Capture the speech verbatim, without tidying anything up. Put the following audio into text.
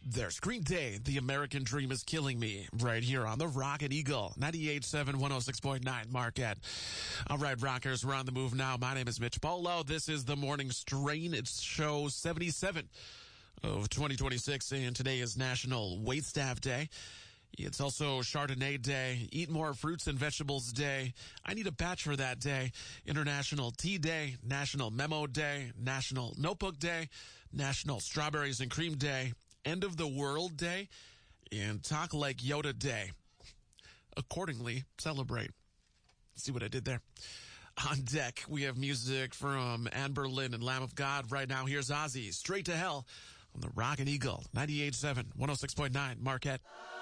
There's Green Day, The American Dream is Killing Me, right here on the Rocket Eagle, ninety-eight point seven, one oh six point nine Marquette. All right, rockers, we're on the move now. My name is Mitch Polo. This is the Morning Strain. It's show seventy-seven of twenty twenty-six, and today is National Waitstaff Day. It's also Chardonnay Day, Eat More Fruits and Vegetables Day, I Need a Batch for That Day, International Tea Day, National Memo Day, National Notebook Day, National Strawberries and Cream Day, End of the World Day, and Talk Like Yoda Day. Accordingly, celebrate. See what I did there? On deck, we have music from Anne Boleyn and Lamb of God. Right now, here's Ozzy, Straight to Hell, on the Rock and Eagle, ninety-eight point seven, one oh six point nine Marquette.